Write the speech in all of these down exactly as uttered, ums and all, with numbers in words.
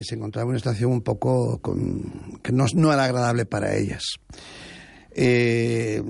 se encontraba en una situación un poco con, que no, no era agradable para ellas. Eh,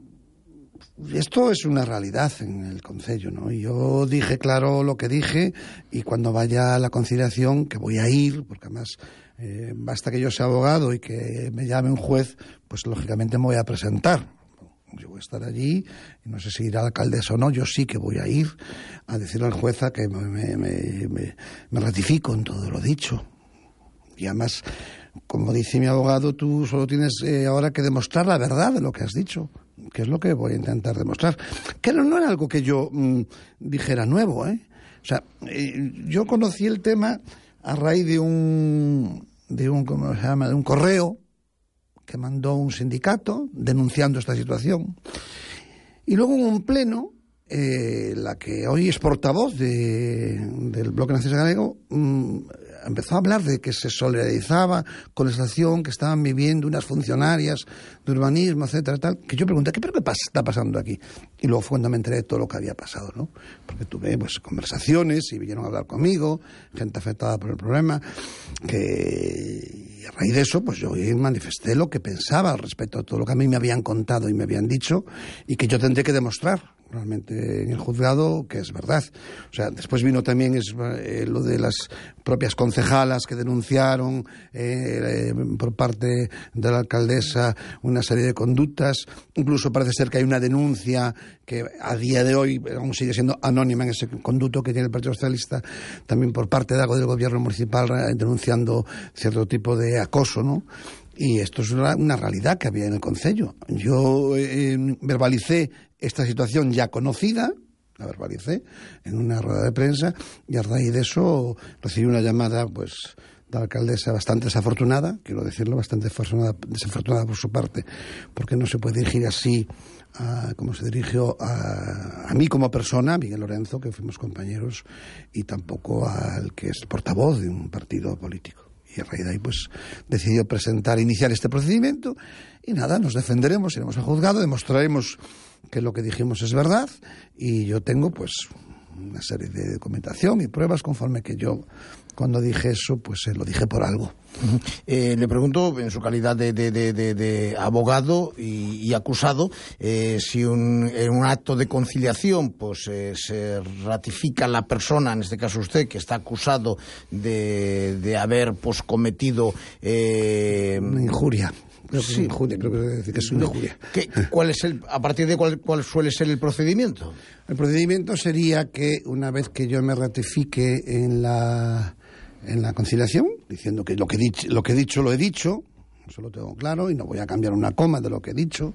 esto es una realidad en el concello, ¿no? Yo dije claro lo que dije, y cuando vaya a la conciliación, que voy a ir, porque además eh, basta que yo sea abogado y que me llame un juez, pues lógicamente me voy a presentar. Yo voy a estar allí, y no sé si irá la alcaldesa o no, yo sí que voy a ir a decirle al jueza que me, me, me, me, me ratifico en todo lo dicho. Y además, como dice mi abogado, tú solo tienes eh, ahora que demostrar la verdad de lo que has dicho, que es lo que voy a intentar demostrar. Que no, no era algo que yo mmm, dijera nuevo, ¿eh? O sea, eh, yo conocí el tema a raíz de un, de un, ¿cómo se llama?, de un correo que mandó un sindicato denunciando esta situación. Y luego en un pleno, eh, la que hoy es portavoz de, del Bloque Nacionalista Galego, mmm, empezó a hablar de que se solidarizaba con la situación que estaban viviendo unas funcionarias de urbanismo, etcétera, tal, que yo pregunté, ¿qué, pero qué pas- está pasando aquí? Y luego fue cuando me enteré de todo lo que había pasado, ¿no? Porque tuve pues conversaciones y vinieron a hablar conmigo, gente afectada por el problema, que y a raíz de eso pues yo manifesté lo que pensaba al respecto de todo lo que a mí me habían contado y me habían dicho, y que yo tendré que demostrar realmente en el juzgado que es verdad. O sea, después vino también es, eh, lo de las propias concejalas que denunciaron eh, eh, por parte de la alcaldesa una serie de conductas. Incluso parece ser que hay una denuncia que a día de hoy aún sigue siendo anónima en ese conducto que tiene el Partido Socialista, también por parte de algo del gobierno municipal eh, denunciando cierto tipo de acoso, ¿no? Y esto es una, una realidad que había en el concello. Yo eh, verbalicé esta situación ya conocida, la verbalicé en una rueda de prensa, y a raíz de eso recibí una llamada pues de la alcaldesa bastante desafortunada, quiero decirlo, bastante desafortunada, desafortunada por su parte, porque no se puede dirigir así a, como se dirigió a, a mí como persona, a Miguel Lorenzo, que fuimos compañeros, y tampoco al que es portavoz de un partido político. Y a raíz de ahí, pues, decidió presentar, iniciar este procedimiento, y nada, nos defenderemos, iremos al juzgado, demostraremos que lo que dijimos es verdad, y yo tengo, pues, una serie de documentación y pruebas conforme que yo, cuando dije eso, pues eh, lo dije por algo. Uh-huh. Eh, le pregunto, en su calidad de, de, de, de, de abogado y, y acusado, eh, si un, en un acto de conciliación pues eh, se ratifica la persona, en este caso usted, que está acusado de, de haber pues cometido Eh, una injuria. Creo que sí. es una injuria, creo que debe decir que es una injuria. ¿Qué, cuál es el, a partir de cuál, cuál suele ser el procedimiento? El procedimiento sería que una vez que yo me ratifique en la, en la conciliación, diciendo que lo que, dich, lo que he dicho lo he dicho, eso lo tengo claro, y no voy a cambiar una coma de lo que he dicho,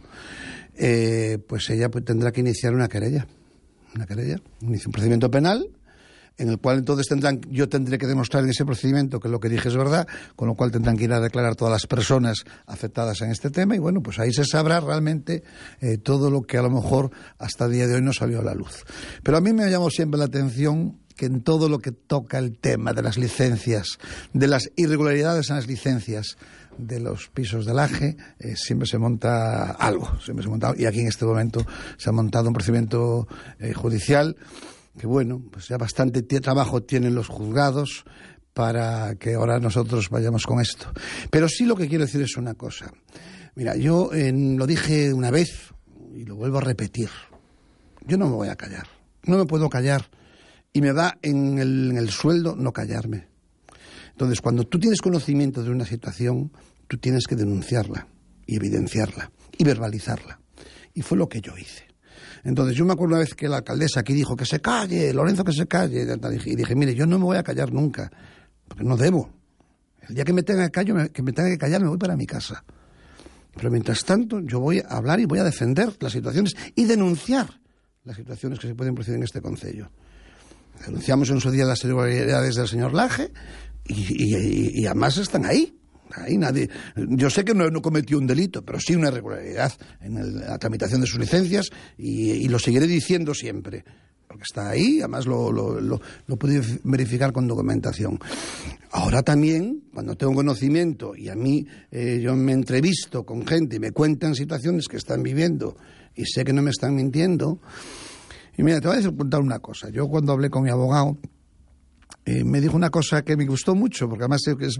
eh, pues ella pues, tendrá que iniciar una querella. Una querella, un procedimiento penal, en el cual entonces tendrán, yo tendré que demostrar en ese procedimiento que lo que dije es verdad, con lo cual tendrán que ir a declarar todas las personas afectadas en este tema, y bueno, pues ahí se sabrá realmente eh, todo lo que a lo mejor hasta el día de hoy no salió a la luz. Pero a mí me llamó siempre la atención que en todo lo que toca el tema de las licencias, de las irregularidades en las licencias de los pisos del A G E, eh, siempre se monta algo, siempre se monta algo, y aquí en este momento se ha montado un procedimiento eh, judicial que bueno, pues ya bastante t- trabajo tienen los juzgados para que ahora nosotros vayamos con esto. Pero sí lo que quiero decir es una cosa. Mira, yo eh, lo dije una vez y lo vuelvo a repetir. Yo no me voy a callar. No me puedo callar. Y me da en el, en el sueldo no callarme. Entonces, cuando tú tienes conocimiento de una situación, tú tienes que denunciarla y evidenciarla y verbalizarla. Y fue lo que yo hice. Entonces, yo me acuerdo una vez que la alcaldesa aquí dijo que se calle, Lorenzo, que se calle, y dije, mire, yo no me voy a callar nunca, porque no debo. El día que me tenga que callar, que me tenga que callar, me voy para mi casa. Pero mientras tanto, yo voy a hablar y voy a defender las situaciones y denunciar las situaciones que se pueden producir en este concello. Denunciamos en su día las irregularidades del señor Laje y, y, y, y además están ahí. Ahí nadie, yo sé que no, no cometió un delito, pero sí una irregularidad en el, la tramitación de sus licencias, y, y lo seguiré diciendo siempre, porque está ahí, además lo, lo, lo, lo pude verificar con documentación. Ahora también, cuando tengo conocimiento y a mí eh, yo me entrevisto con gente y me cuentan situaciones que están viviendo y sé que no me están mintiendo, y mira, te voy a contar una cosa. Yo cuando hablé con mi abogado, eh, me dijo una cosa que me gustó mucho, porque además es